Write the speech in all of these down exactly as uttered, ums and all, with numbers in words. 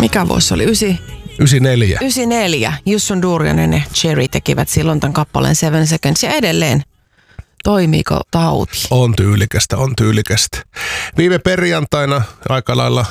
Mikä vuosi se oli? Ysi... yhdeksänkymmentäneljä. yhdeksänkymmentäneljä. Jussun Duurianen ja Cherry tekivät silloin tämän kappaleen Seven Seconds ja edelleen. Toimiiko tauti? On tyylikästä, on tyylikästä. Viime perjantaina aika lailla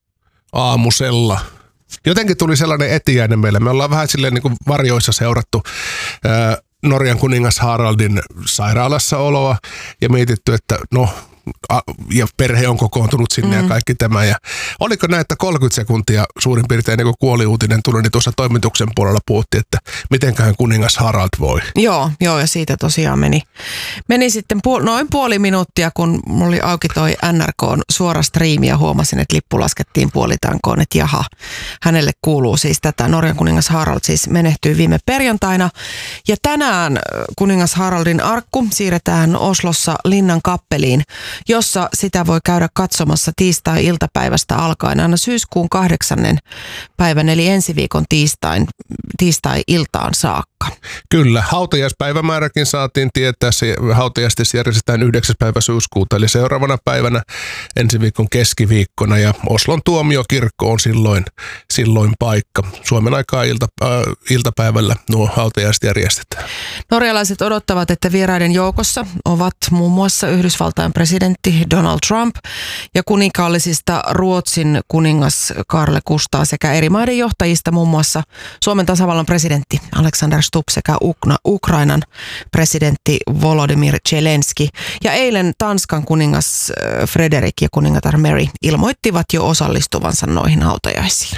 aamusella. Jotenkin tuli sellainen etiäinen meille. Me ollaan vähän silleen niin kuin varjoissa seurattu ää, Norjan kuningas Haraldin sairaalassa oloa ja mietitty, että no, a, ja perhe on kokoontunut sinne mm. ja kaikki tämä. Ja oliko näin, että kolmekymmentä sekuntia suurin piirtein niin kuin kuoliuutinen tuli, niin tuossa toimituksen puolella puhuttiin, että mitenköhän kuningas Harald voi. Joo, joo ja siitä tosiaan meni, meni sitten puol- noin puoli minuuttia, kun mulla oli auki toi N R K:n suora striimi ja huomasin, että lippu laskettiin puolitankoon, että jaha, hänelle kuuluu siis tätä. Norjan kuningas Harald siis menehtyi viime perjantaina ja tänään kuningas Haraldin arkku siirretään Oslossa Linnan kappeliin, jossa sitä voi käydä katsomassa tiistai-iltapäivästä alkaen aina syyskuun kahdeksannen päivän, eli ensi viikon tiistain, tiistai-iltaan saakka. Kyllä, hautajaispäivämääräkin saatiin tietää. Se hautajaistis järjestetään yhdeksäs päivä syyskuuta, eli seuraavana päivänä ensi viikon keskiviikkona, ja Oslon tuomiokirkko on silloin, silloin paikka. Suomen aikaa ilta, äh, iltapäivällä nuo hautajaiset järjestetään. Norjalaiset odottavat, että vieraiden joukossa ovat muun muassa Yhdysvaltain presidentti Donald Trump ja kuninkaallisista Ruotsin kuningas Carl Gustaf sekä eri maiden johtajista muun muassa Suomen tasavallan presidentti Alexander Stubb sekä Ukna, Ukrainan presidentti Volodymyr Zelensky. Ja eilen Tanskan kuningas Frederik ja kuningatar Mary ilmoittivat jo osallistuvansa noihin hautajaisiin.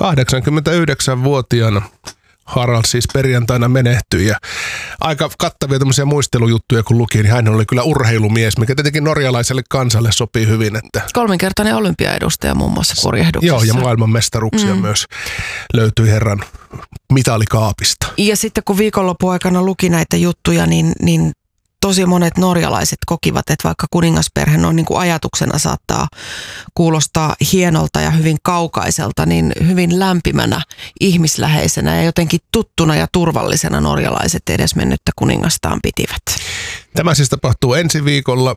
kahdeksankymmentäyhdeksänvuotiaana Harald siis perjantaina menehtyi, ja aika kattavia tämmöisiä muistelujuttuja kun luki, niin hän oli kyllä urheilumies, mikä tietenkin norjalaiselle kansalle sopii hyvin. Että kolminkertainen olympiaedustaja muun muassa purjehduksessa. Joo, ja maailmanmestaruuksia mm. myös löytyi herran mitalikaapista. Ja sitten kun viikonloppuaikana luki näitä juttuja, niin, niin tosi monet norjalaiset kokivat, että vaikka kuningasperhe noin niin kuin ajatuksena saattaa kuulostaa hienolta ja hyvin kaukaiselta, niin hyvin lämpimänä, ihmisläheisenä ja jotenkin tuttuna ja turvallisena norjalaiset edesmennyttä kuningastaan pitivät. Tämä siis tapahtuu ensi viikolla,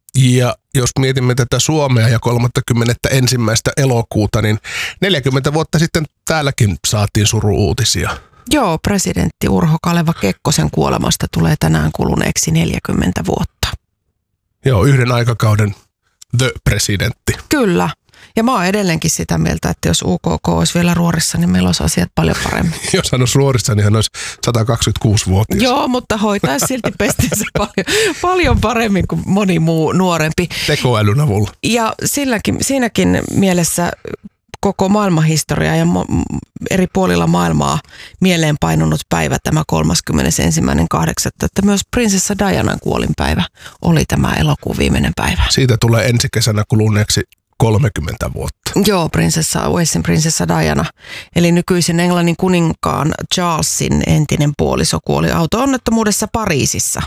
ja jos mietimme tätä Suomea ja kolmaskymmenesensimmäinen elokuuta, niin neljäkymmentä vuotta sitten täälläkin saatiin suru-uutisia. Joo, presidentti Urho Kaleva Kekkosen kuolemasta tulee tänään kuluneeksi neljäkymmentä vuotta. Joo, yhden aikakauden the presidentti. Kyllä. Ja mä oon edelleenkin sitä mieltä, että jos U K K olisi vielä ruorissa, niin meillä olisi asiat paljon paremmin. Jos hän olisi ruorissa, niin hän olisi sata kaksikymmentäkuusi-vuotias. Joo, mutta hoitaisi silti pestinsä paljon, paljon paremmin kuin moni muu nuorempi. Tekoälyn avulla. Ja silläkin, siinäkin mielessä koko maailmanhistoria ja eri puolilla maailmaa mieleenpainunut päivä tämä kolmaskymmenesensimmäinen kahdeksatta että myös prinsessa Dianan kuolinpäivä oli tämä elokuun viimeinen päivä. Siitä tulee ensi kesänä kuluneeksi kolmekymmentä vuotta. Joo, prinsessa, Walesin prinsessa Diana, eli nykyisen Englannin kuninkaan Charlesin entinen puoliso kuoli auto-onnettomuudessa Pariisissa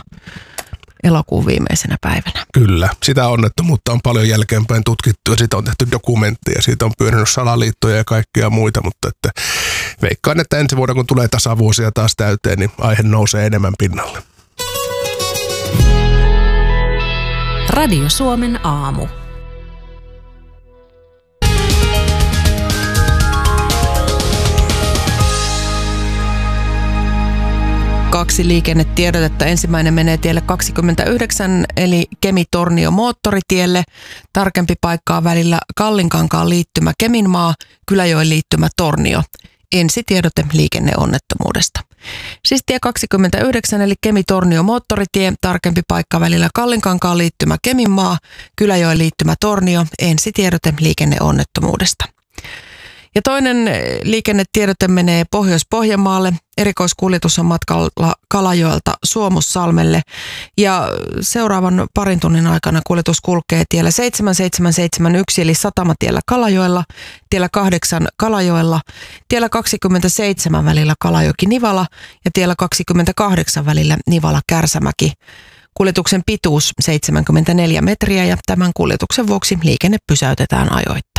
elokuun viimeisenä päivänä. Kyllä, sitä onnettomuutta on paljon jälkeenpäin tutkittu ja siitä on tehty dokumentteja, siitä on pyörinyt salaliittoja ja kaikkia muita, mutta että veikkaan, että ensi vuonna kun tulee tasavuosia taas täyteen, niin aihe nousee enemmän pinnalle. Radio Suomen aamu. Kaksi liikennetiedotetta. Ensimmäinen menee tielle kaksikymmentäyhdeksän eli Kemi-Tornio moottoritielle. Tarkempi paikkaa välillä Kallinkankaan liittymä Keminmaa, Kyläjoen liittymä Tornio. Ensitiedote liikenneonnettomuudesta. Siis tie kaksikymmentäyhdeksän eli Kemi-Tornio moottoritie, tarkempi paikka välillä Kallinkankaan liittymä Keminmaa, Kyläjoen liittymä Tornio. Ensitiedote liikenneonnettomuudesta. Ja toinen liikennetiedote menee Pohjois-Pohjanmaalle. Erikoiskuljetus on matkalla Kalajoelta Suomussalmelle. Ja seuraavan parin tunnin aikana kuljetus kulkee tiellä seitsemän seitsemän seitsemän yksi eli Satamatiellä Kalajoella, tiellä kahdeksan Kalajoella, tiellä kaksikymmentäseitsemän välillä Kalajoki-Nivala ja tiellä kaksikymmentäkahdeksan välillä Nivala-Kärsämäki. Kuljetuksen pituus seitsemänkymmentäneljä metriä ja tämän kuljetuksen vuoksi liikenne pysäytetään ajoittain.